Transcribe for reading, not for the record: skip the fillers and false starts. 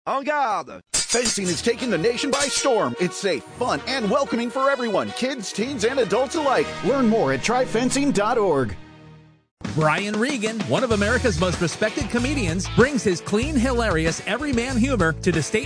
En garde! Fencing is taking the nation by storm. It's safe, fun, and welcoming for everyone, kids, teens, and adults alike. Learn more at tryfencing.org. Brian Regan, one of America's most respected comedians, brings his clean, hilarious, everyman humor to the state